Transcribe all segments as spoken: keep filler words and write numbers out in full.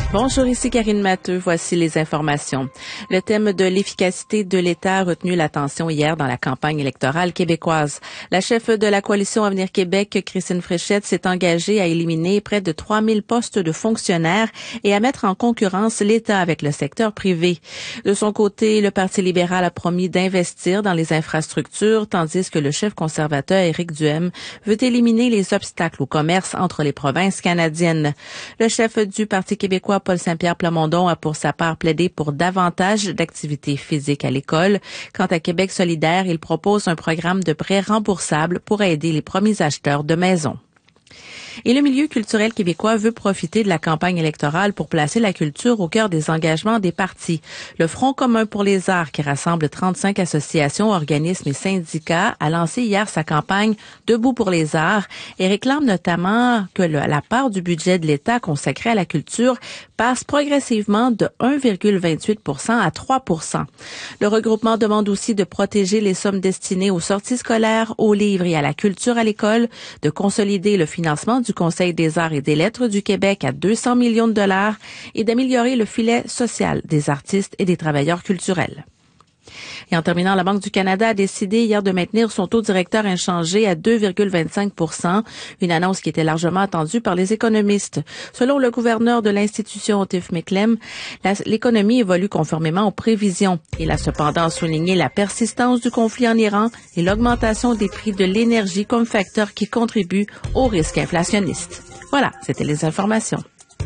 Bonjour, ici Karine Matteux. Voici les informations. Le thème de l'efficacité de l'État a retenu l'attention hier dans la campagne électorale québécoise. La chef de la coalition Avenir Québec, Christine Fréchette, s'est engagée à éliminer près de trois mille postes de fonctionnaires et à mettre en concurrence l'État avec le secteur privé. De son côté, le Parti libéral a promis d'investir dans les infrastructures, tandis que le chef conservateur Éric Duhem veut éliminer les obstacles au commerce entre les provinces canadiennes. Le chef du Parti québécois, Paul Saint-Pierre Plamondon, a pour sa part plaidé pour davantage d'activités physiques à l'école. Quant à Québec solidaire, il propose un programme de prêts remboursables pour aider les premiers acheteurs de maisons. Et le milieu culturel québécois veut profiter de la campagne électorale pour placer la culture au cœur des engagements des partis. Le Front commun pour les arts, qui rassemble trente-cinq associations, organismes et syndicats, a lancé hier sa campagne Debout pour les arts et réclame notamment que le, la part du budget de l'État consacrée à la culture passe progressivement de un virgule vingt-huit pour cent à trois pour cent. Le regroupement demande aussi de protéger les sommes destinées aux sorties scolaires, aux livres et à la culture à l'école, de consolider le financement du Conseil des arts et des lettres du Québec à deux cents millions de dollars et d'améliorer le filet social des artistes et des travailleurs culturels. Et en terminant, la Banque du Canada a décidé hier de maintenir son taux directeur inchangé à deux virgule vingt-cinq pour cent, une annonce qui était largement attendue par les économistes. Selon le gouverneur de l'institution, Tiff Macklem, l'économie évolue conformément aux prévisions. Il a cependant souligné la persistance du conflit en Iran et l'augmentation des prix de l'énergie comme facteur qui contribue au risque inflationniste. Voilà, c'était les informations.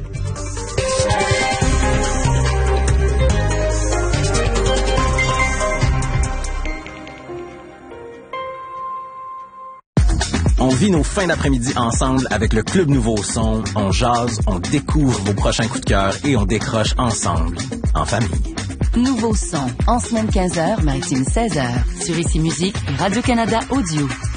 On vit nos fins d'après-midi ensemble avec le Club Nouveau Son. On jase, on découvre vos prochains coups de cœur et on décroche ensemble, en famille. Nouveau Son, en semaine quinze heures, maritime seize heures, sur Ici Musique et Radio-Canada Audio.